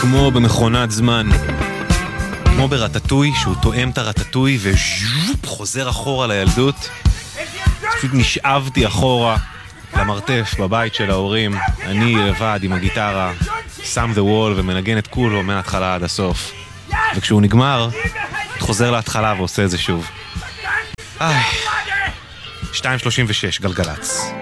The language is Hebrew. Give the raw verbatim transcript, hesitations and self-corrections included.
כמו במכונת זמן. כמו ברטטוי, שהוא תואם את הרטטוי וז'ופ, חוזר אחורה לילדות. פשוט נשאבתי אחורה למרתף בבית של ההורים. אני לבד עם הגיטרה, שם the wall ומנגן את כולו מההתחלה עד הסוף. וכשהוא נגמר, חוזר להתחלה ועושה את זה שוב. איי, שתיים שלושים ושש, גלגלץ.